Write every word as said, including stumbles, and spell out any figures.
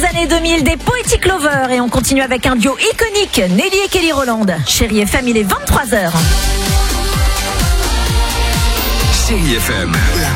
années deux mille des Poetic Lovers et on continue avec un duo iconique, Nelly et Kelly Rowland. Chérie F M, il est vingt-trois heures. Chérie F M.